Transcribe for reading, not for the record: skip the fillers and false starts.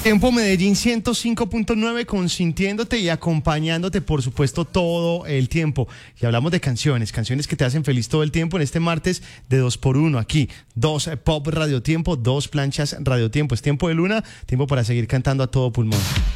Tiempo Medellín 105.9, consintiéndote y acompañándote, por supuesto, todo el tiempo. Y hablamos de canciones que te hacen feliz todo el tiempo en este martes de 2x1 aquí. 2 Pop Radio Tiempo, 2 planchas Radio Tiempo. Es tiempo de luna, tiempo para seguir cantando a todo pulmón.